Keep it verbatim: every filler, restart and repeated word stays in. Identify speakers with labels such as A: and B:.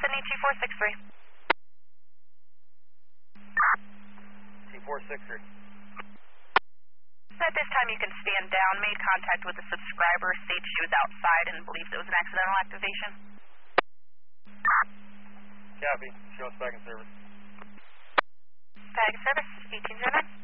A: Sydney two four six three.
B: two four six three.
A: At this time, you can stand down. Made contact with the subscriber. States she was outside and believes it was an accidental activation.
B: Copy. Show us back in service.
A: Back in service, eighteen zero nine.